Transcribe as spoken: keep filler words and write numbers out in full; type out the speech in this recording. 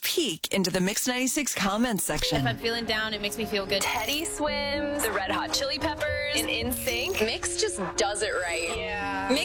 peek into the Mix ninety-six comments section. If I'm feeling down, it makes me feel good. Teddy Swims, the Red Hot Chili Peppers, and N Sync. Mix just does it right. Yeah. Mix